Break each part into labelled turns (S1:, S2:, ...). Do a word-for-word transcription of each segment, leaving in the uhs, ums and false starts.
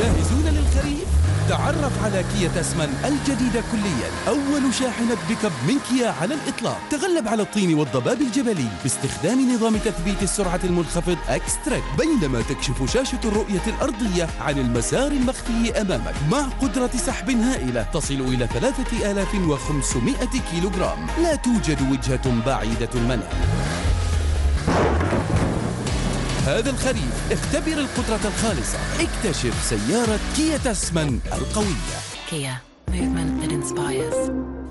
S1: جاهزون للخريف؟ تعرف على كيا تسمن الجديدة كليا، أول شاحنة بيك اب من كيا على الإطلاق. تغلب على الطين والضباب الجبلي باستخدام نظام تثبيت السرعة المنخفض اكستراك، بينما تكشف شاشة الرؤية الأرضية عن المسار المخفي أمامك مع قدرة سحب هائلة تصل إلى ثلاثة آلاف وخمسمائة كيلوغرام. لا توجد وجهة بعيدة المنع. هذا الخريف اختبر القدرة الخالصة، اكتشف سيارة كيا تسمن القوية.
S2: Kia, movement that inspires.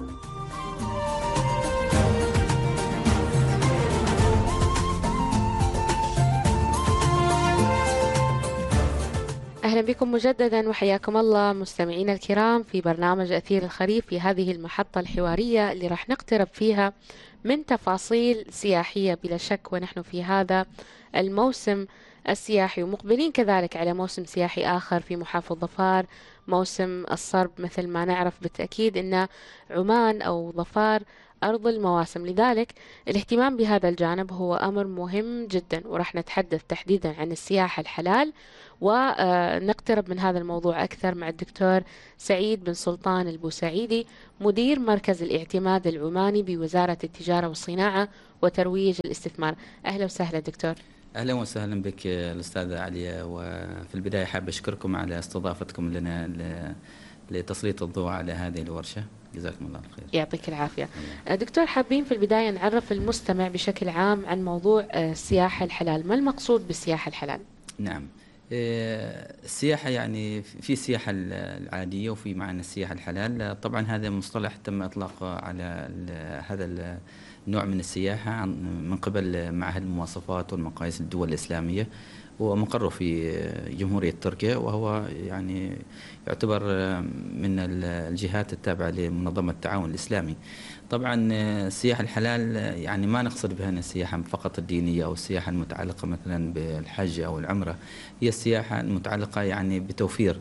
S3: أهلا بكم مجددا وحياكم الله مستمعينا الكرام في برنامج أثير الخريف، في هذه المحطة الحوارية اللي راح نقترب فيها من تفاصيل سياحية بلا شك، ونحن في هذا الموسم السياحي ومقبلين كذلك على موسم سياحي آخر في محافظ ظفار، موسم الصرب. مثل ما نعرف بالتأكيد أن عمان أو ظفار أرض المواسم، لذلك الاهتمام بهذا الجانب هو أمر مهم جدا، ورح نتحدث تحديدا عن السياحة الحلال ونقترب من هذا الموضوع أكثر مع الدكتور سعيد بن سلطان البوسعيدي، مدير مركز الاعتماد العماني بوزارة التجارة والصناعة وترويج الاستثمار. أهلا وسهلا دكتور.
S4: أهلا وسهلا بك الأستاذة عليا، وفي البداية حاب أشكركم على استضافتكم لنا لتسليط الضوء على هذه الورشة، جزاكم الله الخير.
S3: يعطيك العافية. دكتور، حابين في البداية نعرف المستمع بشكل عام عن موضوع السياحة الحلال، ما المقصود بالسياحة الحلال؟
S4: نعم، السياحة يعني في السياحة العادية وفي معنى السياحة الحلال. طبعا هذا مصطلح تم إطلاقه على هذا النوع من السياحة من قبل معهد المواصفات والمقاييس الدول الإسلامية، ومقره في جمهورية تركيا، وهو يعني يعتبر من الجهات التابعة لمنظمة التعاون الإسلامي. طبعا السياحة الحلال يعني ما نقصد بها السياحة فقط الدينية أو السياحة المتعلقة مثلا بالحج أو العمرة، هي السياحة المتعلقة يعني بتوفير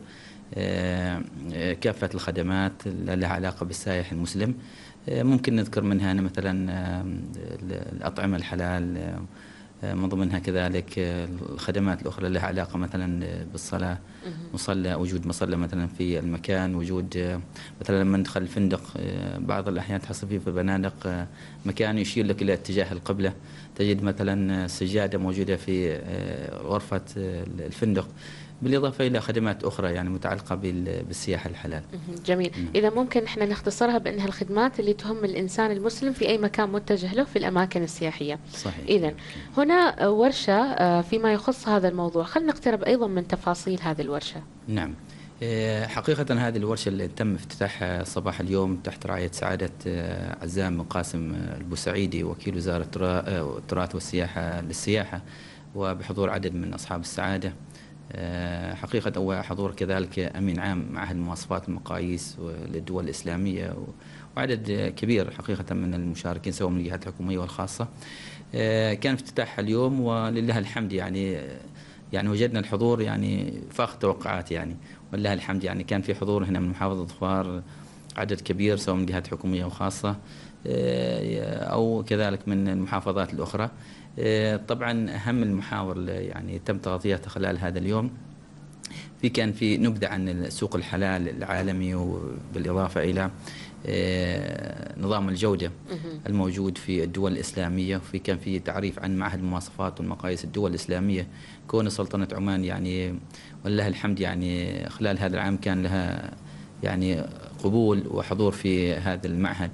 S4: كافة الخدمات لها علاقة بالسائح المسلم. ممكن نذكر منها مثلا الأطعمة الحلال، من ضمنها كذلك الخدمات الأخرى لها علاقة مثلا بالصلاة، مصلى، وجود مصلى مثلا في المكان، وجود مثلا لما ندخل الفندق بعض الأحيان تحصل فيه في البنادق مكان يشير لك إلى اتجاه القبلة، تجد مثلا سجادة موجودة في غرفة الفندق، بالإضافة إلى خدمات أخرى يعني متعلقة بالسياحة الحلال.
S3: جميل. م. إذا ممكن إحنا نختصرها بأنها الخدمات اللي تهم الإنسان المسلم في أي مكان متجه له في الأماكن السياحية.
S4: صحيح.
S3: إذا هنا ورشة فيما يخص هذا الموضوع، خلينا نقترب أيضا من تفاصيل هذه الورشة.
S4: نعم، حقيقة هذه الورشة اللي تم افتتاحها صباح اليوم تحت رعاية سعادة عزام بن قاسم البوسعيدي وكيل وزارة التراث والسياحة للسياحة، وبحضور عدد من أصحاب السعادة حقيقة، وحضور كذلك أمين عام معهد المواصفات والمقاييس للدول الإسلامية، وعدد كبير حقيقة من المشاركين سواء من الجهات الحكومية والخاصة. كان افتتاحها اليوم ولله الحمد يعني يعني وجدنا الحضور يعني فاق توقعات يعني، ولله الحمد يعني كان في حضور هنا من محافظة ظفار عدد كبير سواء من جهات حكومية وخاصة أو كذلك من المحافظات الأخرى. طبعا أهم المحاور يعني تم تغطيتها خلال هذا اليوم، في كان في نبذة عن السوق الحلال العالمي، وبالإضافة إلى نظام الجودة الموجود في الدول الإسلامية، وفي كان في تعريف عن معهد المواصفات والمقاييس الدول الإسلامية، كون سلطنة عمان يعني ولله الحمد يعني خلال هذا العام كان لها يعني قبول وحضور في هذا المعهد.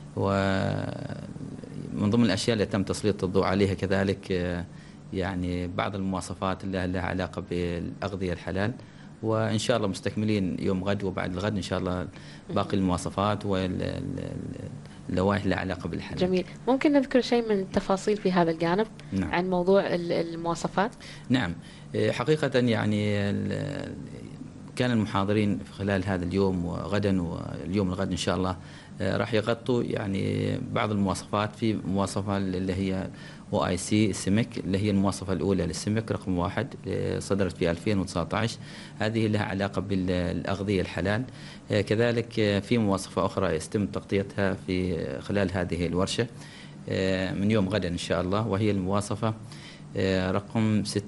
S4: ومن ضمن الأشياء اللي تم تسليط الضوء عليها كذلك يعني بعض المواصفات اللي لها علاقة بالأغذية الحلال، وإن شاء الله مستكملين يوم غد وبعد الغد إن شاء الله باقي المواصفات واللوائح لها علاقة بالحلال.
S3: جميل. ممكن نذكر شيء من التفاصيل في هذا الجانب؟ نعم. عن موضوع المواصفات؟
S4: نعم، حقيقة يعني كان المحاضرين خلال هذا اليوم وغدا واليوم الغد إن شاء الله راح يغطوا يعني بعض المواصفات. في مواصفة اللي هي او اي سي سمك اللي هي المواصفة الأولى للسمك رقم واحد صدرت في ألفين وتسعة عشر، هذه لها علاقة بالأغذية الحلال. كذلك في مواصفة أخرى يتم تغطيتها في خلال هذه الورشة من يوم غدا إن شاء الله، وهي المواصفة رقم ستة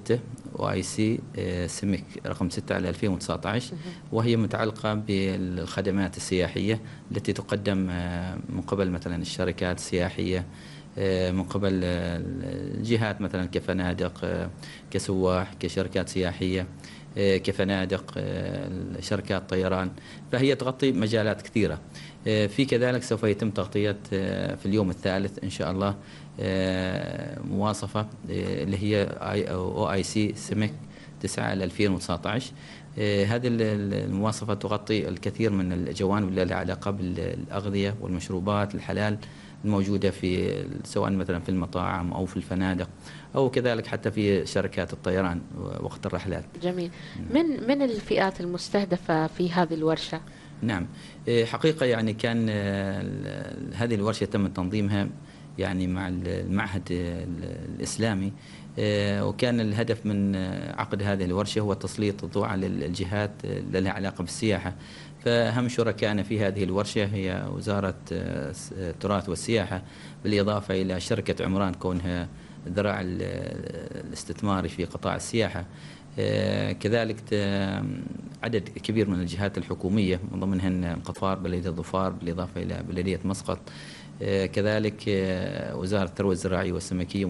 S4: او اي سي سمك رقم ستة على ألفين وتسعة عشر، وهي متعلقة بالخدمات السياحية التي تقدم من قبل مثلا الشركات السياحية، من قبل الجهات مثلا كفنادق، كسواح، كشركات سياحية، كفنادق، شركات طيران، فهي تغطي مجالات كثيرة. في كذلك سوف يتم تغطية في اليوم الثالث إن شاء الله مواصفة اللي هي او اي سي سمك تسعة على ألفين وتسعة عشر. هذه المواصفة تغطي الكثير من الجوانب اللي لها علاقة بالأغذية والمشروبات الحلال الموجودة في سواء مثلا في المطاعم أو في الفنادق أو كذلك حتى في شركات الطيران وقت الرحلات.
S3: جميل. من من الفئات المستهدفة في هذه الورشة؟
S4: نعم، حقيقة يعني كان هذه الورشة تم تنظيمها يعني مع المعهد الإسلامي، وكان الهدف من عقد هذه الورشة هو تسليط الضوء على الجهات اللي لها علاقة بالسياحة. فأهم شركائنا في هذه الورشة هي وزارة التراث والسياحة، بالإضافة إلى شركة عمران كونها الذراع الاستثماري في قطاع السياحة. كذلك عدد كبير من الجهات الحكومية من ضمنهن قفار، بلدية ظفار، بالإضافة إلى بلدية مسقط، كذلك وزارة الثروة الزراعية والسمكية